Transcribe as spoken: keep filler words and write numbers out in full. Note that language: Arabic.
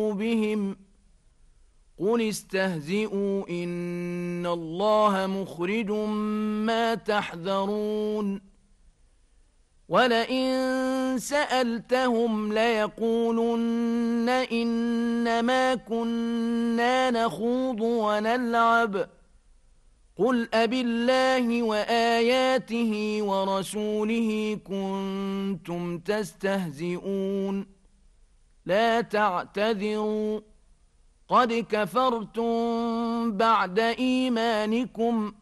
بهم قل استهزئوا إن الله مخرج ما تحذرون ولئن سألتهم ليقولن إنما كنا نخوض ونلعب قل أبالله وآياته ورسوله كنتم تستهزئون لا تعتذروا قد كفرتم بعد إيمانكم